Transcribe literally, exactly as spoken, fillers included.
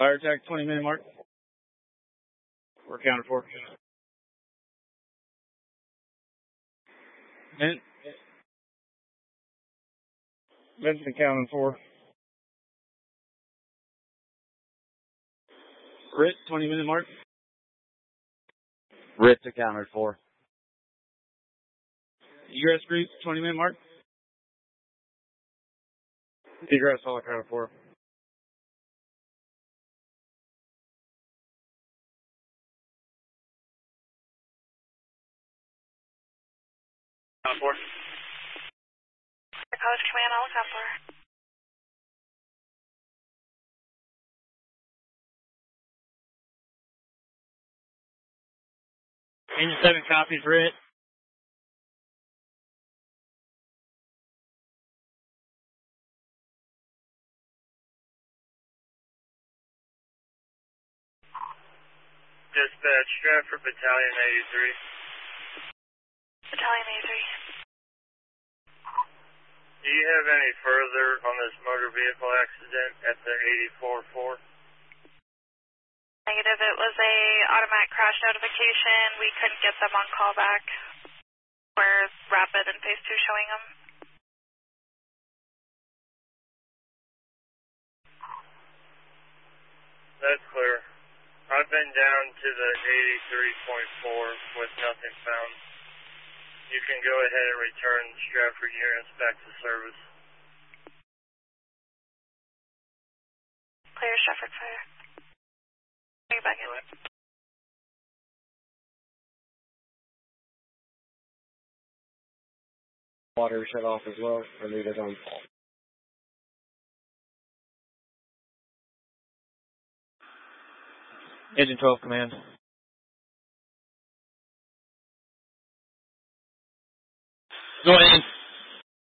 Fire attack, twenty minute mark. We're counted for. Vent. Vincent counting for. Rit, twenty minute mark. Rit accounted for. Egress group, twenty minute mark. Egress all accounted for. Count for. College Command, all account for. Engine seven copies, Rit. Dispatch, Stratford Battalion eighty-three. Battalion eighty-three. Do you have any further on this motor vehicle accident at the eighty-four four? Negative, it was a automatic crash notification. We couldn't get them on callback. We're rapid and phase two showing them. That's clear. I've been down to the eighty-three point four with nothing found. You can go ahead and return Stratford units back to service. Clear, Stratford fire. Bring it back in. Water shut off as well, or leave it on. Engine twelve command. Go ahead.